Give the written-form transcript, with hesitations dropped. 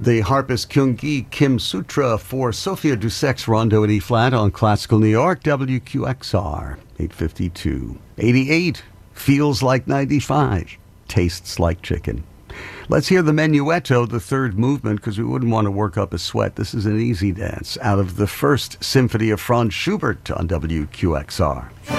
The harpist Kyung-gi Kim Sutra for Sophia Dussek's Rondo in E-flat on Classical New York, WQXR, 852. 88, feels like 95, tastes like chicken. Let's hear the Menuetto, the third movement, because we wouldn't want to work up a sweat. This is an easy dance out of the First Symphony of Franz Schubert on WQXR.